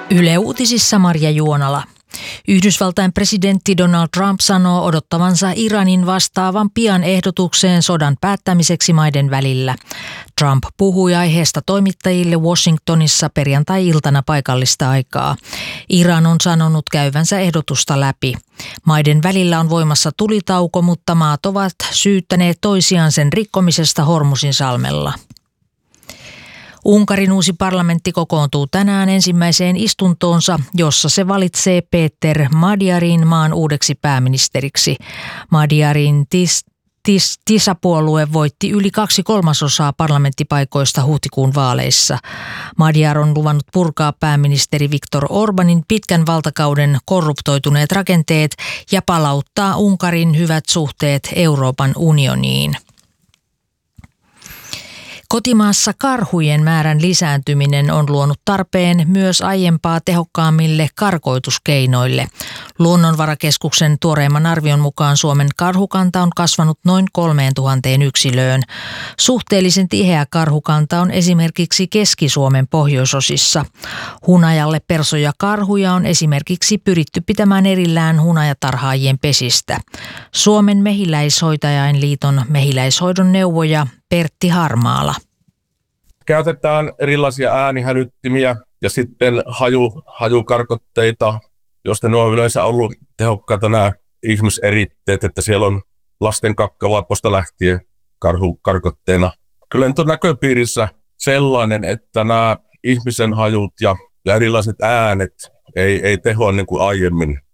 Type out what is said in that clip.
Yle Uutisissa Marja Juonala. Yhdysvaltain presidentti Donald Trump sanoo odottavansa Iranin vastaavan pian ehdotukseen sodan päättämiseksi maiden välillä. Trump puhui aiheesta toimittajille Washingtonissa perjantai-iltana paikallista aikaa. Iran on sanonut käyvänsä ehdotusta läpi. Maiden välillä on voimassa tulitauko, mutta maat ovat syyttäneet toisiaan sen rikkomisesta Hormuzin salmella. Unkarin uusi parlamentti kokoontuu tänään ensimmäiseen istuntoonsa, jossa se valitsee Péter Magyarin maan uudeksi pääministeriksi. Magyarin TISA-puolue voitti yli 2/3 parlamenttipaikoista huhtikuun vaaleissa. Magyar on luvannut purkaa pääministeri Viktor Orbánin pitkän valtakauden korruptoituneet rakenteet ja palauttaa Unkarin hyvät suhteet Euroopan unioniin. Kotimaassa karhujen määrän lisääntyminen on luonut tarpeen myös aiempaa tehokkaammille karkoituskeinoille. Luonnonvarakeskuksen tuoreimman arvion mukaan Suomen karhukanta on kasvanut noin 3000 yksilöön. Suhteellisen tiheä karhukanta on esimerkiksi Keski-Suomen pohjoisosissa. Hunajalle persoja karhuja on esimerkiksi pyritty pitämään erillään hunajatarhaajien pesistä. Suomen mehiläishoitajainliiton mehiläishoidon neuvoja Pertti Harmaala. Käytetään erilaisia äänihälyttimiä ja sitten hajukarkotteita, joista ne on yleensä ollut tehokkaita nämä ihmiseritteet, että siellä on lasten kakkavaipposta lähtien karhukarkotteena. Kyllä nyt on näköpiirissä sellainen, että nämä ihmisen hajut ja erilaiset äänet ei tehoa niin kuin aiemmin.